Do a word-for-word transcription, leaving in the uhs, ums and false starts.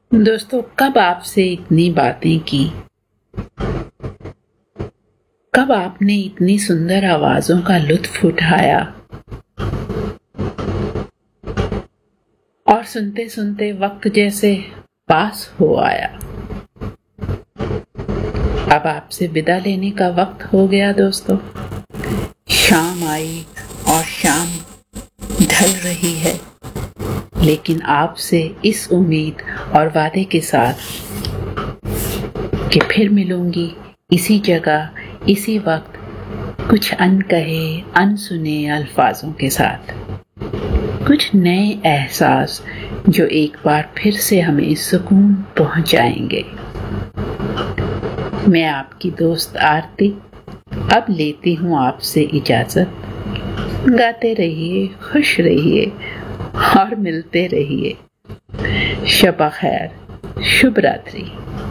दोस्तों, कब आपसे इतनी बातें की, कब आपने इतनी सुंदर आवाजों का लुत्फ उठाया और सुनते सुनते वक्त जैसे पास हो आया। अब आपसे विदा लेने का वक्त हो गया दोस्तों। शाम आई और शाम ढल रही है, लेकिन आपसे इस उम्मीद और वादे के साथ कि फिर मिलूंगी इसी जगह इसी वक्त, कुछ अनकहे अनसुने अल्फाजों के साथ, कुछ नए एहसास जो एक बार फिर से हमें सुकून पहुंचाएंगे। मैं आपकी दोस्त आरती अब लेती हूँ आपसे इजाजत। गाते रहिए, खुश रहिए और मिलते रहिए। शब खैर, शुभ रात्रि।